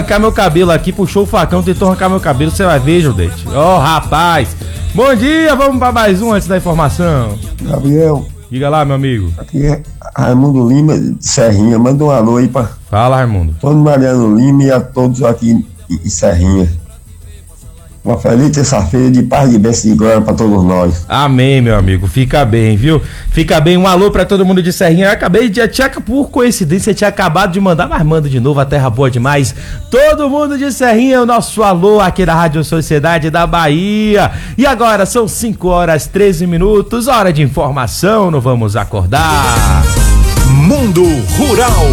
Arrancar meu cabelo aqui, puxou o facão, tentou arrancar meu cabelo, você vai ver, Judete. Ó, rapaz. Bom dia, vamos pra mais um antes da informação. Gabriel. Diga lá, meu amigo. Aqui é Raimundo Lima de Serrinha. Manda um alô aí pra... Fala, Raimundo. Todo Mariano Lima e a todos aqui em Serrinha. Uma feliz terça-feira de paz, de bênção e glória pra todos nós. Amém, meu amigo. Fica bem, viu? Fica bem. Um alô pra todo mundo de Serrinha. Eu acabei de... Por coincidência, tinha acabado de mandar, mas manda de novo. A terra boa demais. Todo mundo de Serrinha, o nosso alô aqui da Rádio Sociedade da Bahia. E agora são 5h13. Hora de informação. Não vamos acordar. Mundo Rural.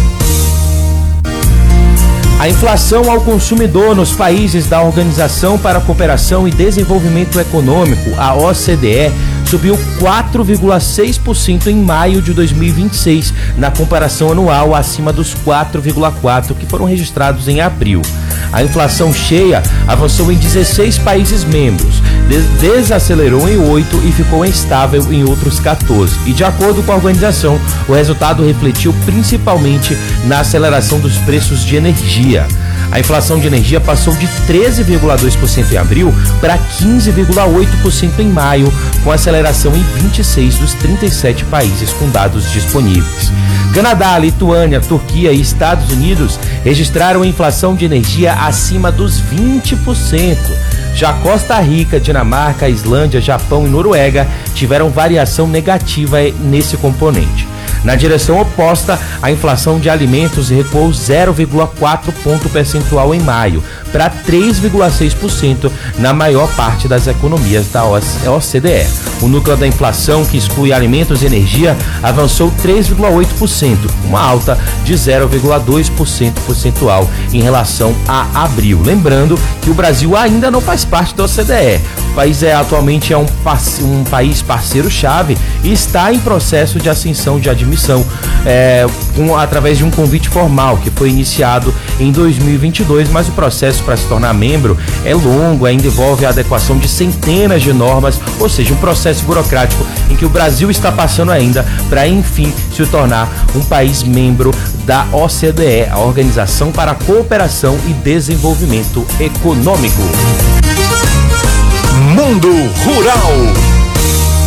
A inflação ao consumidor nos países da Organização para a Cooperação e Desenvolvimento Econômico, a OCDE, subiu 4,6% em maio de 2026, na comparação anual acima dos 4,4% que foram registrados em abril. A inflação cheia avançou em 16 países membros, desacelerou em 8 e ficou instável em outros 14. E de acordo com a organização, o resultado refletiu principalmente na aceleração dos preços de energia. A inflação de energia passou de 13,2% em abril para 15,8% em maio, com aceleração em 26 dos 37 países com dados disponíveis. Canadá, Lituânia, Turquia e Estados Unidos registraram inflação de energia acima dos 20%. Já Costa Rica, Dinamarca, Islândia, Japão e Noruega tiveram variação negativa nesse componente. Na direção oposta, a inflação de alimentos recuou 0,4 ponto percentual em maio, para 3,6% na maior parte das economias da OCDE. O núcleo da inflação, que exclui alimentos e energia, avançou 3,8%, uma alta de 0,2% percentual em relação a abril. Lembrando que o Brasil ainda não faz parte da OCDE. O país atualmente é um país parceiro-chave e está em processo de ascensão de admissão através de um convite formal que foi iniciado em 2022, mas o processo para se tornar membro é longo, ainda envolve a adequação de centenas de normas, ou seja, um processo burocrático em que o Brasil está passando ainda para, enfim, se tornar um país membro da OCDE, a Organização para a Cooperação e Desenvolvimento Econômico. Mundo Rural.